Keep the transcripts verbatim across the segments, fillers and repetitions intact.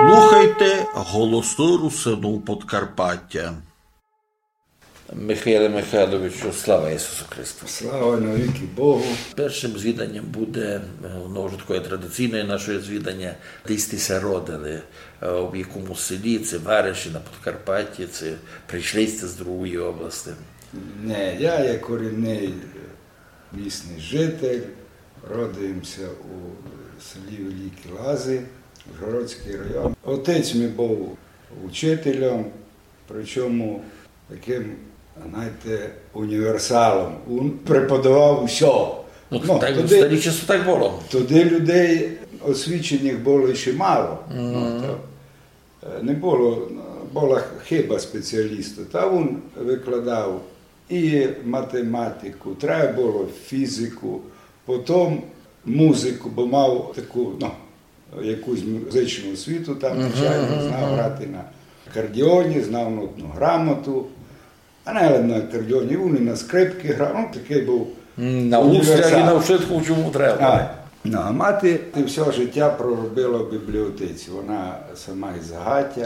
Слухайте голосу Русину Подкарпаття. Михайле Михайловичу, слава Ісусу Христу! Слава навіки Богу! Першим звіданням буде, воно вже таке традиційне наше звідання, десь тися родили, в якому селі, це Вариші на Подкарпатті, це прийшли з другої області. Не, я є корінний місний житель, родився у селі Великі Лази, Ужгородський район. Отець мій був учителем, причому таким, знаєте, універсалом. Він преподавав усе. Ну, ну, так в старі часи так було. Туди людей освічених було ще мало. Mm-hmm. Ну, то, не було, була хиба спеціаліста. Та він викладав і математику, треба було фізику, потім музику, бо мав таку, ну, якусь музичну освіту там, звичайно, mm-hmm. знав грати на акордіоні, знав нотну грамоту. А не на акордіоні, він і на скрипки грав, ну, такий був на універсал. І на вшитку, чому треба. А, ну, а мати все життя проробила в бібліотеці. Вона сама із Гаття,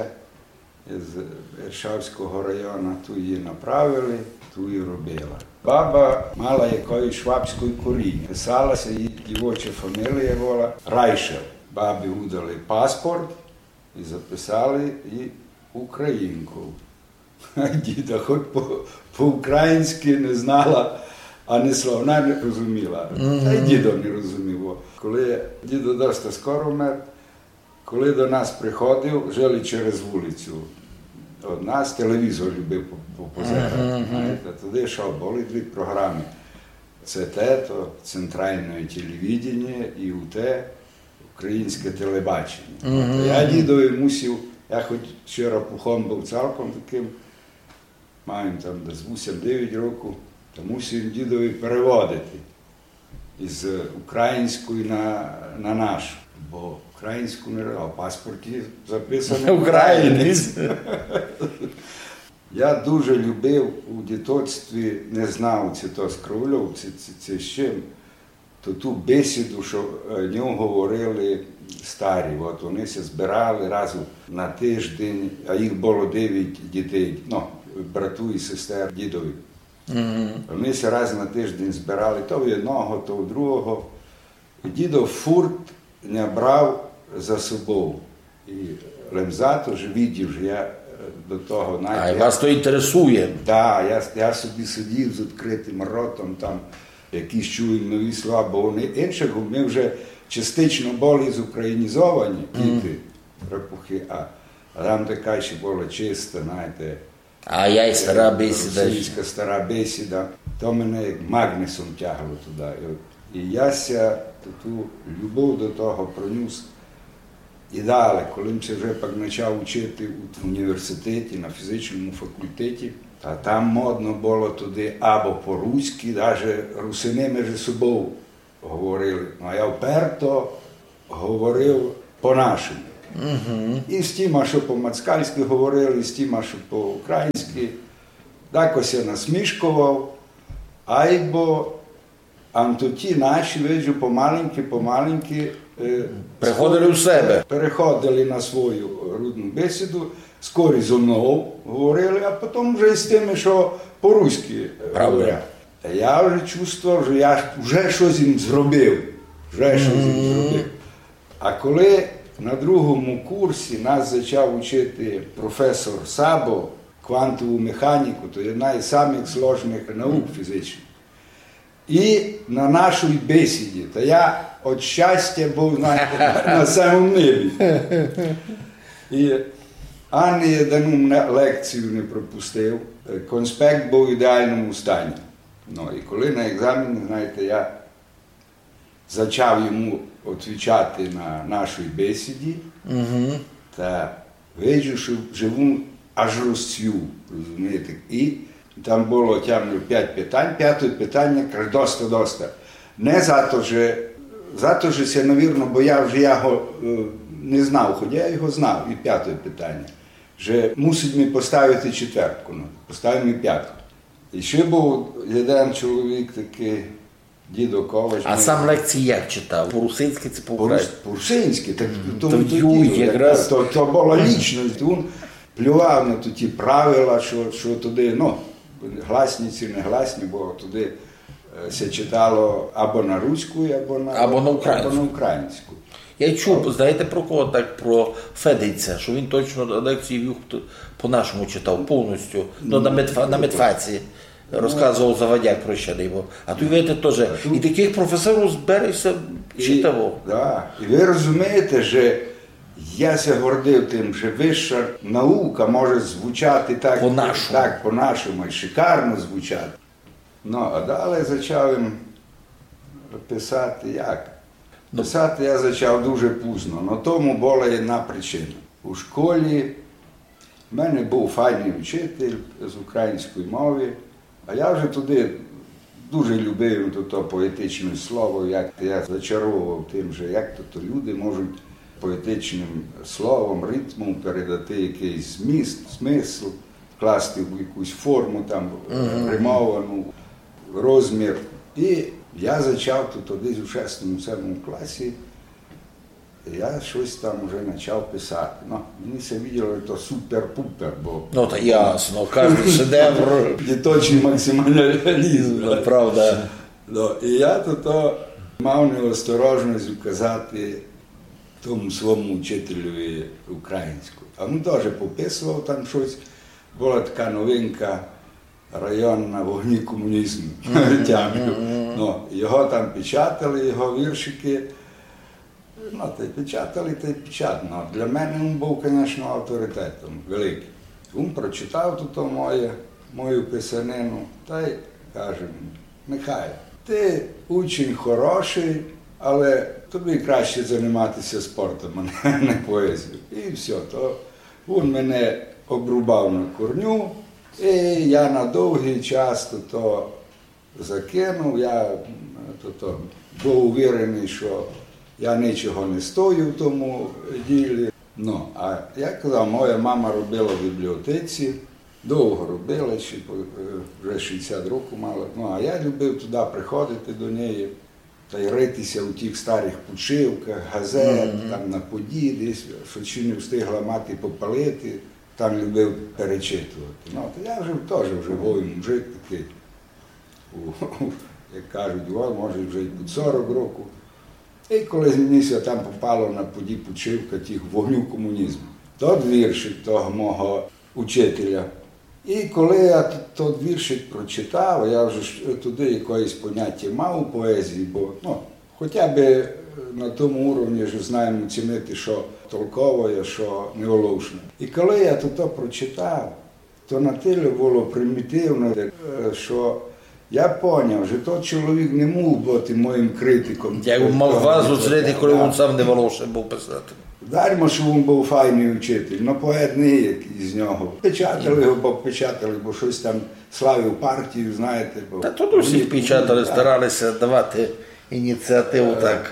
з Іршавського району, ту її направили, ту і робила. Баба мала якоїсь швабської коріння. Писалася, її дівоча фамілія була Райшел. Бабі видали паспорт і записали і українку. А діда хоч по, по-українськи не знала, а не слова, вона не розуміла. Mm-hmm. Та й дідо не розумів. Коли дідо досить скоро вмер, коли до нас приходив, жили через вулицю. От нас телевізор любив попозирати. Mm-hmm. Туди йшов, були дві програми. Це те, то центральне телевідення і у те українське телебачення. Mm-hmm. Я дідові мусив, я хоч ще рапухом був цілком таким, маємо там десь вісім-дев'ять років, то мусив дідові переводити із української на, на нашу. Бо українську не робив, а в паспорті записано українець. Я дуже любив у дитинстві, не знав, це то з Кровльов, це, це, це з чим, то ту бесіду, що в нього говорили старі. От вони се збирали раз на тиждень, а їх було дев'ять дітей, ну, брату і сестер дідові. Mm-hmm. Вони се раз на тиждень збирали, то в одного, то в другого. І дідо фурт не брав за собою. І Лемза теж видів, що я до того... Знаєте, а я, вас то інтересує? Так, я, я собі сидів з відкритим ротом, там якісь чули нові слова, бо вони іншого, ми вже частично були зукраїнізовані, діти, mm. рапухи, а, а там така ще була чиста, знаєте, а я й стара бесіда. Російська стара бесіда, то мене як магнісом тягало туди. І, і я ся ту любов до того пронюс і далі, коли я вже почав вчити в університеті, на фізичному факультеті, а там модно було туди або по-руськи, навіть русини між собою говорили. А я вперто говорив по-нашому. Uh-huh. І з тіма, що по-мацкальськи говорили, і з тіма, що по-українськи. Так ось я насмішкував, айбо антоті наші, виджу, помаленьки-помаленьки приходили в себе. Переходили на свою рідну бесіду, скорі зо мною говорили, а потім вже з тими, що по-руськи говорять. Я вже чувствував, що я вже щось їм зробив. Вже щось їм mm-hmm. зробив. А коли на другому курсі нас почав вчити професор Сабо квантову механіку, то одна із самих сложних наук фізичних. І на нашій бесіді, то я від щастя був на, на самому небі. І ані одну лекцію не пропустив, конспект був в ідеальному стані. Ну, і коли на екзамені, знаєте, я почав йому відповідати на нашій бесіді, угу. та бачу, що живу аж розцвів, розумієте. І там було тягнув п'ять питань, п'яте питання, каже, доста-доста. Не за то, що, за то, що це, навірно, бо я вже його не знав, хоч я його знав, і п'яте питання, що мусить мені поставити четвертку, ну, поставив мені п'ятку. І ще був один чоловік такий, Дідо Ковач. А ми... сам лекції як читав? По-русинськи чи по-українськи? По-русинськи, так Mm-hmm. то, то, то, юй, то, якраз... то, то була лічність. Він плював на ті правила, що, що туди, ну, гласниці, не гласні, бо туди се читало або на руську, або на, або на українську. Або на українську. Я чув, знаєте про кого так? Про Федиця, що він точно лекції вів по-нашому читав, повністю, ну, на, медфа, на медфаці. Розказував Завадяк про Щадиво. А тут, видите, теж. І таких професорів зберешся читав. Так. І ви розумієте, що я се гордив тим, що вища наука може звучати так, по-нашому, так, по-нашому, і шикарно звучати. Ну, а далі почав їм писати як? Писати я почав дуже пізно, але тому була одна причина. У школі в мене був файний вчитель з української мови, а я вже туди дуже любив то, то поетичне слово, як я зачаровував тим, що як то, то люди можуть поетичним словом, ритмом передати якийсь зміст, смисл, вкласти в якусь форму, там, mm-hmm. римовану, розмір. І я почав тут десь у шестому-сьомому класі, я щось там вже почав писати. Ну, мені все виділо, що супер-пупер, бо... Ну, то ясно, кожен шедевр. Діточий максималізм. Правда. Ну, і я тут мав неосторожність вказати тому своєму вчителю українською. А він теж пописував там щось, була така новинка, район на вогні комунізму. Mm-hmm. Ну, його там печатали, його віршики. Ну, та й печатали, та й печатали. Для мене він був, звісно, авторитетом великим. Він прочитав тут моє, мою писанину, та й каже мені: Михайло, ти учень хороший, але тобі краще займатися спортом, а не поезією. І все. То він мене обрубав на корню, і я на довгий час то, то закинув. Я то, то, був уверений, що я нічого не стою в тому ділі. Ну, а я казав, моя мама робила в бібліотеці, довго робила, ще вже шістдесят років мала. Ну, а я любив туди приходити до неї та й ритися у тих старих пучивках, газет, mm-hmm. там на поді, десь, що чи не встигла мати попалити, там любив перечитувати. Ну, то я вже теж вже воїн мужик такий, як кажуть, може вже і під сорок років. І коли мені там попало на поді пучивка тих вогню комунізму, тот віршик того мого учителя. І коли я тот віршик прочитав, я вже туди якоїсь поняття мав у поезії, бо ну, хоча б на тому уровні що знаємо цінити, що толкове, що неоловшне. І коли я то прочитав, то на тілі було примітивно, що я зрозумів, що той чоловік не міг бути моїм критиком. Я мав вас зустріти, коли він сам не волоший був писати. Дармо, що він був файний вчитель, але поет не є з нього. Печатали його, бо печатали, бо щось там славив партію, знаєте. Бо... Та тут усіх печатали, старалися давати ініціативу так.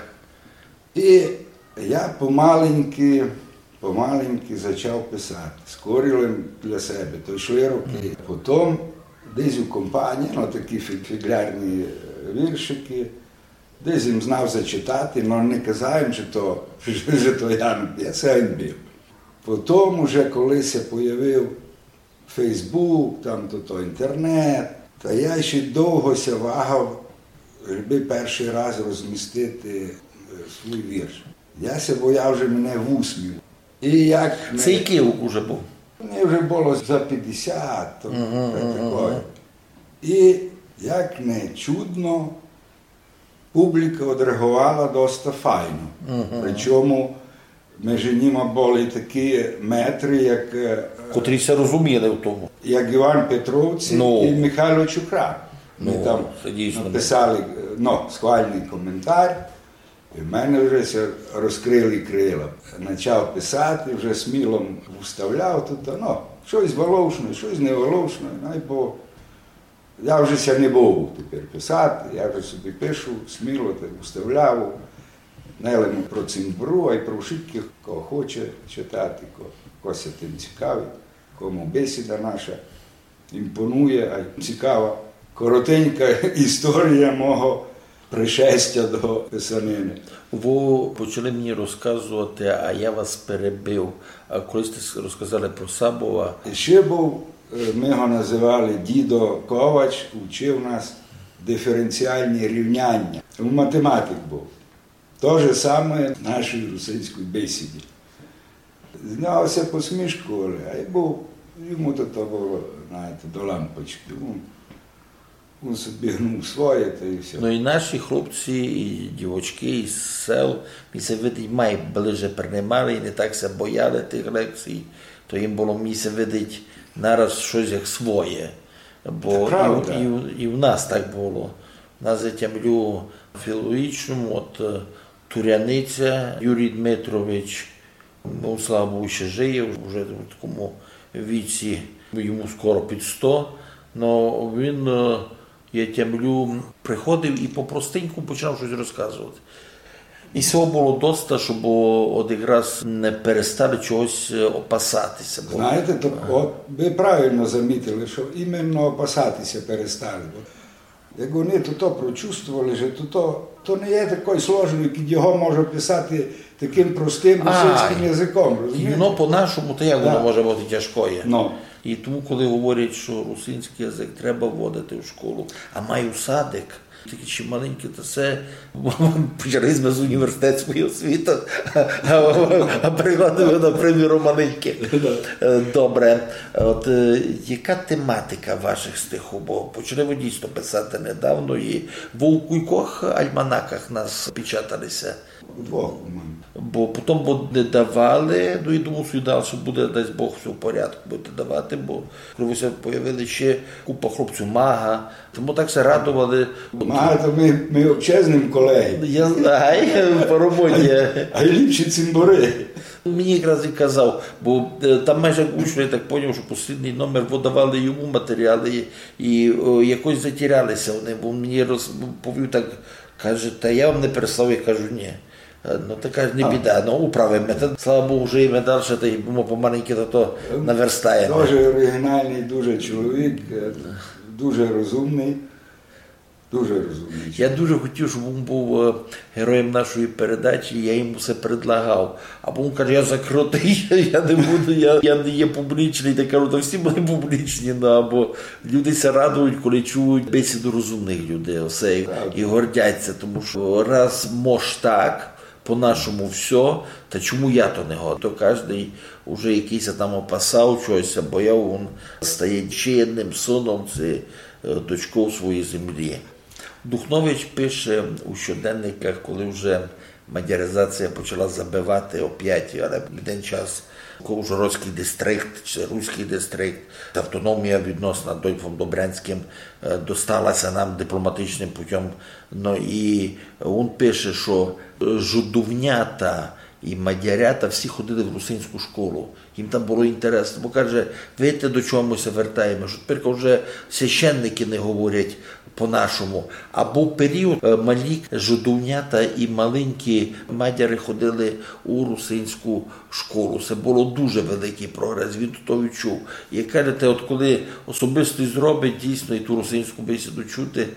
І я помаленьки, помаленьки почав писати. Скорілим для себе, то йшли роки. Потім десь у компанії, ну такі фіглярні віршики, десь їм знав зачитати, але не казав, що то, що то я написав, він був. Потім вже коли се появив Фейсбук, там то, то інтернет, та я ще довго се вагав, аби перший раз розмістити свій вірш. Я се бояв вже мене в усмів. І як не... Це який уже був? Мені вже було за п'ятдесят, то uh-huh, таке. uh-huh. І як не чудно, публіка відреагувала досить файно. Uh-huh. Причому між ними були такі метри, як... Котрі се розуміли в тому. Як Іван Петровці no. і Михайло Чукрак. Ми no, там написали ну, схвальний коментар. І в мене вже розкрили крила. Почав писати, вже сміло вставляв тут, ну, щось волошне, щось не волошне. Бо я вже ся не був тепер писати, я вже собі пишу, сміло так вставляв. Не лише про цимбру, а й про шибки, кого хоче читати, когось тим цікавить, кому бесіда наша імпонує, а й цікава. Коротенька історія мого пришестя до писанини. Ви почали мені розказувати, а я вас перебив. А коли сте розказали про Сабова, І ще був, ми його називали дідо Ковач, вчив нас диференціальні рівняння. Він математик був. Те ж саме в нашій русинській бесіді. З нього все посмішкували, а й був, йому то було, знаєте, до лампочки. Він, він собі гнув своє, та і все. ну і наші хлопці, і дівочки із сел, ми се видить, май ближе приймали і не так се бояли тих лекцій, то їм було, мені се видить, нараз щось як своє. Бо Правда. і, і, і в нас так було. На затямлю філологічному, от Туряниця Юрій Дмитрович, ну, слава Богу, ще жиє, вже в такому віці, йому скоро під сто, але він, я тямлю, приходив і по-простеньку почав щось розказувати. І цього було досить, щоб от якраз не перестали чогось опасатися. Бо... Знаєте, то, от, ви правильно замітили, що іменно опасатися перестали. Як вони то, то прочувствували, що то, то, то не є такий сложний, який його може писати таким простим російським язиком. І воно по-нашому, то як воно Да. може бути тяжкое. Ну. І тому, коли говорять, що русинський язик треба вводити в школу, а маю садик, такі чи маленькі, то це почали з університетської освіти, а, а прикладемо, наприклад, маленькі. Добре. От яка тематика ваших стихів? Бо почали ви дійсно писати недавно, і в у кількох альманаках нас печаталися. Двох, по-моєму. Бо потім буде давали, ну і думав, що далі буде, дасть Бог, все в порядку будете давати, бо коли ви появили ще купа хлопців мага, тому так се радували. Мага, то ми, ми общезним колеги, Я знаю, по роботі. а й ліпші цимбури. Мені якраз і казав, бо там майже учно, я так зрозумів, що останній номер видавали йому матеріали і о, якось затірялися вони, бо мені розповів так, каже, та я вам не переслав, я кажу, ні. Ну, така не біда, ну, управимо. Слава Богу, живемо далі, та й помаленьки то, то наверстаємо. Дуже оригінальний, дуже чоловік, дуже розумний, дуже розумний. Я дуже хотів, щоб він був героєм нашої передачі, я йому все предлагав. А він каже, я закрутий, я не буду, я, я не є публічний. Я кажу, то всі були публічні, ну, або люди се радують, коли чують бесіду розумних людей, осе, і, і гордяться, тому що раз мож так, по-нашому все, та чому я то не готов? То кожен вже якийсь там опасав чогось, бо я він стає ще одним сином, це дочкою своєї землі. Духнович пише у щоденниках, коли вже мадяризація почала забивати оп'ять, але в один час Ужгородський дистрикт чи Руський дистрикт, автономія відносно Адольфом Добрянським досталася нам дипломатичним путем. Ну, і він пише, що жидовнята і мадярята всі ходили в русинську школу. Їм там було інтересно, бо каже, видите, до чого ми се вертаємо, що тепер вже священники не говорять по-нашому. А був період, малі жидовнята і маленькі мадяри ходили у русинську школу. Це було дуже великий прогрес, він то відчув. І кажете, от коли особисто зробить дійсно і ту русинську бесіду чути,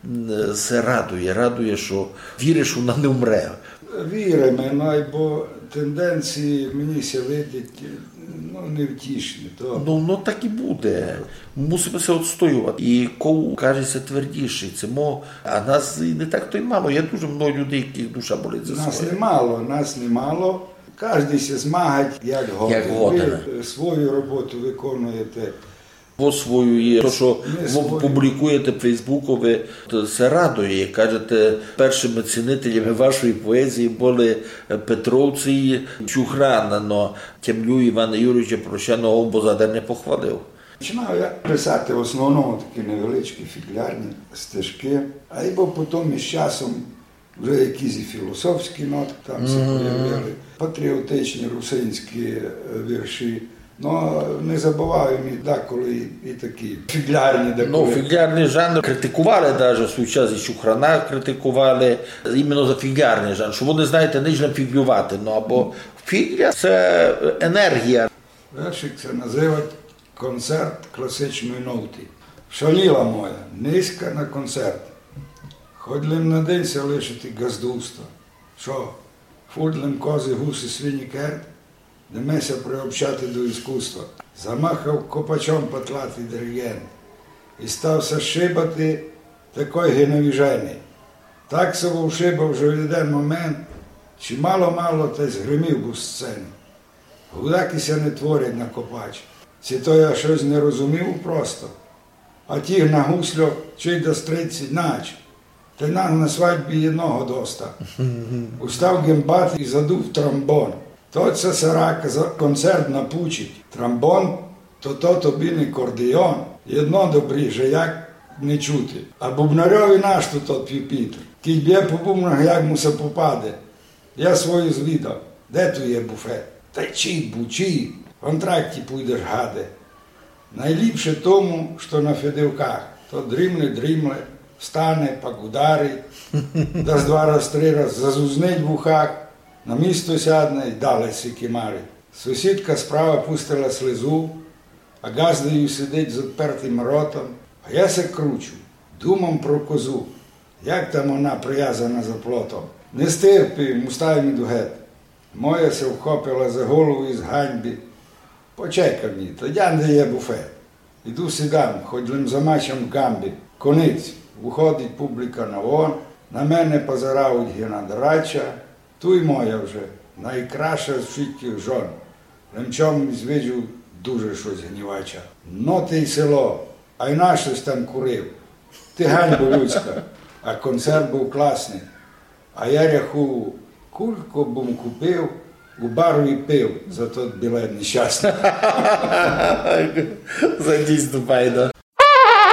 це радує, радує, що віриш, що вона не вмре. Віримо, ну, бо тенденції мені ся видять, ну, невтішні. То... Ну, ну так і буде. Мусимо се відстоювати. І кого кажеться твердіший, це мо, а нас і не так то й мало. Є дуже много людей, яких душа болить за Нас своє. немало, нас немало. Кожен се змагать, як годин. Як годин. Ви свою роботу виконуєте. По свою є. То, що Не ви свою. публікуєте в Фейсбукові, то це радує. Кажете, першими цінителями вашої поезії були Петровці і Чухран, но Тямлю Івана Юрійовича Прощаного Бозадар не похвалив. Починав я писати в основному такі невеличкі фіглярні стежки, а й бо потім із часом вже якісь і філософські нотки там се появили, патріотичні русинські вірші. Ну, не забуваю ні деколи і, і такі фіглярні деколи. Ну, фіглярний жанр критикували навіть в свій час, і Чухрана критикували іменно за фіглярний жанр, що вони, знаєте, не можна фіглювати, ну, або фігля – це енергія. Вершик це називають концерт класичної ноти. Шаліла моя, низька на концерт. Ходилим на день ся лишити газдуства. Що, фудлим кози, гуси, свині, керт? Демеся приобщати до іскусства. Замахав копачом потлатий диригент. І стався шибати такой геновіжений. Так се вовшибав, що в один момент, чи мало-мало та згримів був з сцени. Гудакися не творять на копач. Ці то я щось не розумів просто. А ті на гуслю, чи до стрицять нач. Та нам на свадьбі одного доста. Устав гембат і задув тромбон. То це сарака за концерт напучить. Тромбон, то то тобі не кордеон. Єдно добріже, як не чути. А бубнарьові наш тут от пюпітр. Кій б'є по бубнах, як му се попаде. Я свою звідав. Де tu є буфет? Та чий бучий. В антракті пуйдеш, гаде. Найліпше тому, що на федивках. То дрімле-дрімле, встане, пак ударить, дасть два раз, три раз, зазузнить в ухах, на місто сядне й далі сікімарить. Сусідка справа пустила слезу, а газдою сидить з відпертим ротом, а я се кручу, думам про козу, як там вона прив'язана за плотом. Не стерпи, мустай мій дугет. Моя се вхопила за голову із ганьби. Почекай мені, то де є буфет. Іду сідам, ходим за матчем в гамбі. Конець, виходить публіка на вон, на мене позирають генадорача, ту й моя вже, найкраща з всіх жон. Лемчом звіджу дуже щось гнівача. Ну ти й село, а й наш щось там курив. Ти ганьба людська, а концерт був класний. А я ряху, кульку бум купив, у бару і пив за той білет нещасний. За дійсно файно.